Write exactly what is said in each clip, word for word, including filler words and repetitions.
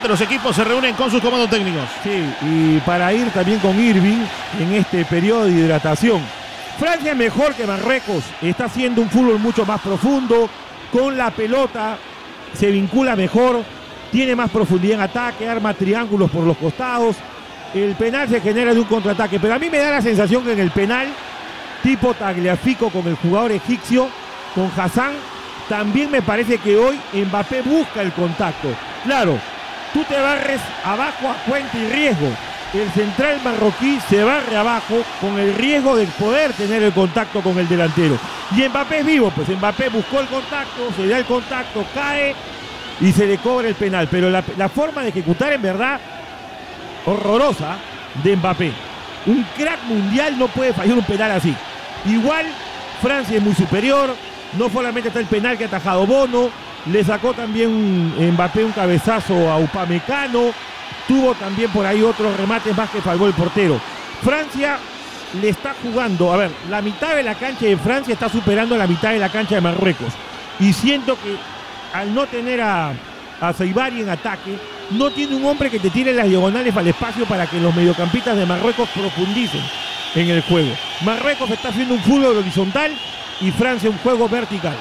Los equipos se reúnen con sus comandos técnicos. Sí, y para ir también con Irving en este periodo de hidratación. Francia es mejor que Marruecos, está haciendo un fútbol mucho más profundo, con la pelota se vincula mejor, tiene más profundidad en ataque, arma triángulos por los costados, el penal se genera de un contraataque, pero a mí me da la sensación que en el penal, tipo Tagliafico con el jugador egipcio, con Hassan, también me parece que hoy Mbappé busca el contacto. Claro, tú te barres abajo a cuenta y riesgo. El central marroquí se barre abajo con el riesgo de poder tener el contacto con el delantero. Y Mbappé es vivo, pues Mbappé buscó el contacto, se da el contacto, cae y se le cobra el penal. Pero la, la forma de ejecutar en verdad horrorosa de Mbappé. Un crack mundial no puede fallar un penal así. Igual Francia es muy superior, no solamente está el penal que ha atajado Bono, le sacó también Mbappé un cabezazo a Upamecano, tuvo también por ahí otros remates más que salvó el portero. Francia le está jugando, a ver, la mitad de la cancha de Francia está superando la mitad de la cancha de Marruecos. Y siento que al no tener a, a Saibari en ataque, no tiene un hombre que te tire las diagonales al espacio para que los mediocampistas de Marruecos profundicen en el juego. Marruecos está haciendo un fútbol horizontal y Francia un juego vertical.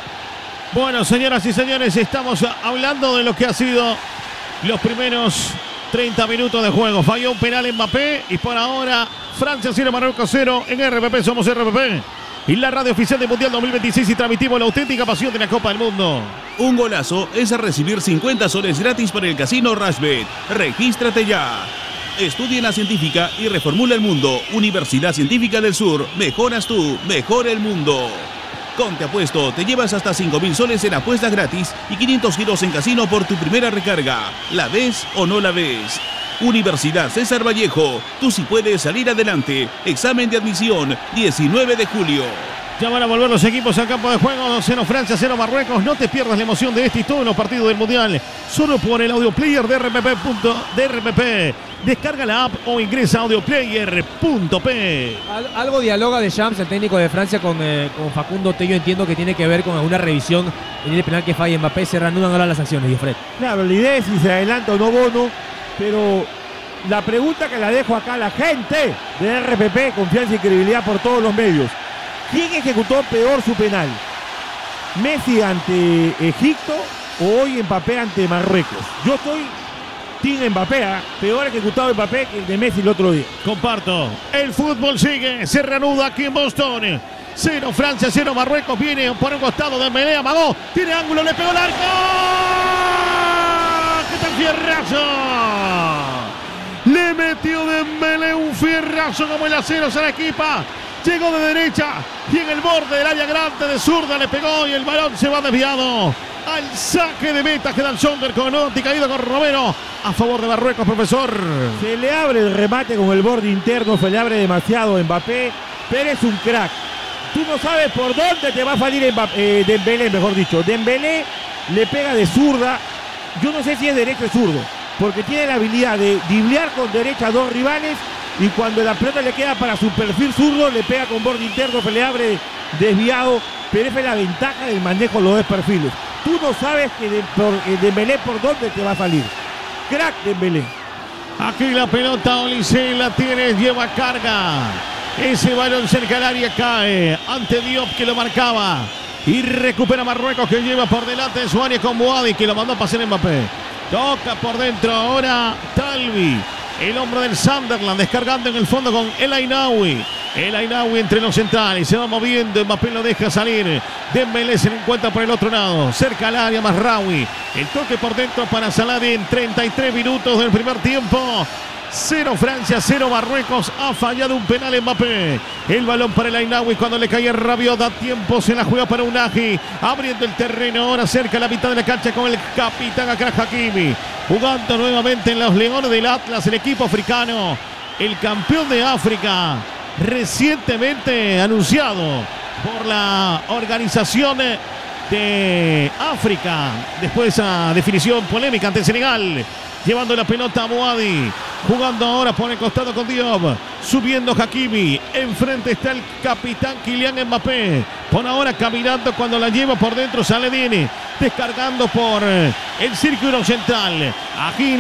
Bueno, señoras y señores, estamos hablando de lo que ha sido los primeros treinta minutos de juego. Falló un penal Mbappé y por ahora Francia cero, Marruecos cero. En R P P somos R P P y la radio oficial del Mundial dos mil veintiséis y transmitimos la auténtica pasión de la Copa del Mundo. Un golazo es a recibir cincuenta soles gratis para el casino Rashbet. Regístrate ya. Estudia en la científica y reformula el mundo. Universidad Científica del Sur. Mejoras tú, mejora el mundo. Con Te Apuesto te llevas hasta cinco mil soles en apuestas gratis y quinientos giros en casino por tu primera recarga. ¿La ves o no la ves? Universidad César Vallejo. Tú sí puedes salir adelante. Examen de admisión, diecinueve de julio. Ya van a volver los equipos al campo de juego. cero Francia, cero Marruecos. No te pierdas la emoción de este y todos los partidos del Mundial. Solo por el audio player de R P P. De R P P. Descarga la app o ingresa a audioplayer punto p. Al, algo dialoga de Shams, el técnico de Francia, con, eh, con Facundo Tello. Entiendo que tiene que ver con alguna revisión en el penal que falla Mbappé. Se reanudan ahora las acciones, Diofred. Claro, la idea es si se adelanta o no Bono, pero la pregunta que la dejo acá a la gente de R P P, confianza y credibilidad por todos los medios. ¿Quién ejecutó peor su penal? ¿Messi ante Egipto o hoy Mbappé ante Marruecos? Yo estoy team Mbappé, ¿eh? Peor ejecutado Mbappé que el de Messi el otro día. Comparto. El fútbol sigue, se reanuda aquí en Boston. Cero Francia, cero Marruecos. Viene por un costado de Dembélé, amagó, tiene ángulo, le pegó el arco. ¡Qué tal fierrazo! Le metió Dembélé un fierrazo como el acero se la equipa. Llegó de derecha y en el borde del área grande de zurda le pegó y el balón se va desviado al saque de meta. Queda el Sonder con Noti caído con Romero a favor de Marruecos, profesor. Se le abre el remate con el borde interno, se le abre demasiado a Mbappé, pero es un crack. Tú no sabes por dónde te va a salir Mbappé, eh, Dembélé, mejor dicho. Dembélé le pega de zurda. Yo no sé si es derecho o zurdo, porque tiene la habilidad de driblear con derecha a dos rivales y cuando la pelota le queda para su perfil zurdo, le pega con borde interno, se le abre desviado, pero esa es la ventaja del manejo de los dos perfiles. Tú no sabes que de, por, eh, Dembélé por dónde te va a salir. Crack Dembélé. Aquí la pelota Olise la tiene, lleva carga. Ese balón cerca al área cae ante Diop que lo marcaba. Y recupera Marruecos que lleva por delante de su área con Boadi que lo mandó a pasar Mbappé. Toca por dentro ahora Talvi. El hombre del Sunderland descargando en el fondo con El Ainaoui. El Ainaoui entre los centrales. Se va moviendo. Mbappé lo deja salir. Dembélé se le encuentra por el otro lado. Cerca al área Mazraoui. El toque por dentro para Saladin. treinta y tres minutos del primer tiempo. Cero Francia, cero Marruecos. Ha fallado un penal Mbappé. El balón para el Ainaoui cuando le cae Rabiot. Da tiempo, se la juega para Unagi. Abriendo el terreno ahora cerca a la mitad de la cancha con el capitán Achraf Hakimi. Jugando nuevamente en los Leones del Atlas, el equipo africano. El campeón de África. Recientemente anunciado por la organización de África. Después de esa definición polémica ante Senegal. Llevando la pelota a Boadi. Jugando ahora por el costado con Diop. Subiendo Hakimi. Enfrente está el capitán Kylian Mbappé. Por ahora caminando cuando la lleva por dentro Saladin. descargando por el círculo central. Aquí